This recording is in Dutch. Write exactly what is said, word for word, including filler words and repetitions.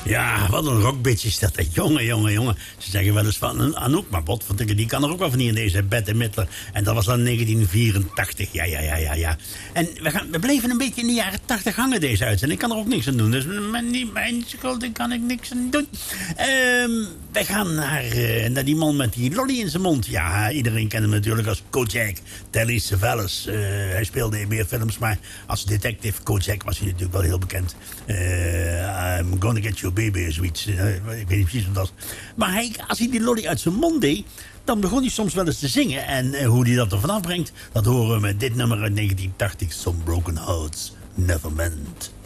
Ja, wat een rockbitch is dat. Jongen, jongen, jongen. Ze zeggen wel eens van Anouk, maar wat, want die kan er ook wel van hier in deze Bette Midler. En dat was dan negentien vierentachtig. Ja, ja, ja, ja, ja. En we, gaan, we bleven een beetje in de jaren tachtig hangen, deze uitzending. Ik kan er ook niks aan doen. Dus niet mijn schuld, daar kan ik niks aan doen. Um, wij gaan naar, uh, naar die man met die lolly in zijn mond. Ja, iedereen kent hem natuurlijk als Kojak. Telly Savalas. Uh, hij speelde in meer films, maar als detective Kojak was hij natuurlijk wel heel bekend. Uh, I'm gonna get your baby, zoiets. Uh, ik weet niet precies wat dat was. Maar hij, als hij die lolly uit zijn mond deed, dan begon hij soms wel eens te zingen. En uh, hoe hij dat er vanaf brengt, dat horen we met dit nummer uit negentien tachtig, Some Broken Hearts Never Meant.